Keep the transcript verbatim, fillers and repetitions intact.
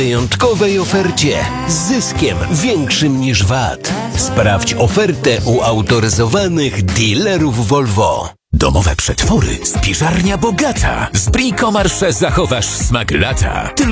wyjątkowej ofercie z zyskiem większym niż V A T. Sprawdź ofertę u autoryzowanych dealerów Volvo. Domowe przetwory, spiżarnia bogata. Z Brico Marché zachowasz smak lata.